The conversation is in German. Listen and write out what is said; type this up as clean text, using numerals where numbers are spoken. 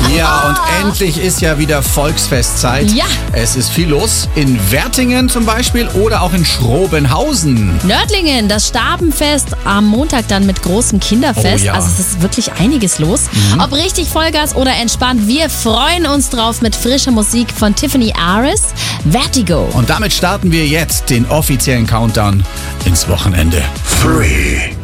Ja, und endlich ist ja wieder Volksfestzeit. Ja. Es ist viel los. In Wertingen zum Beispiel oder auch in Schrobenhausen. Nördlingen, das Stabenfest am Montag dann mit großem Kinderfest. Oh ja. Also es ist wirklich einiges los. Ob richtig Vollgas oder entspannt, wir freuen uns drauf mit frischer Musik von Tiffany Aris. Vertigo. Und damit starten wir jetzt den offiziellen Countdown ins Wochenende. 3,